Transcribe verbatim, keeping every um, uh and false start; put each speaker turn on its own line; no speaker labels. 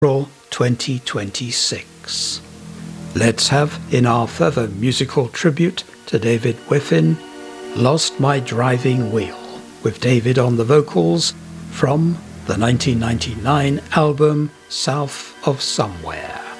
April twenty twenty-six. Let's have, in our further musical tribute to David Whiffin, Lost My Driving Wheel, with David on the vocals from the nineteen ninety-nine album South of Somewhere.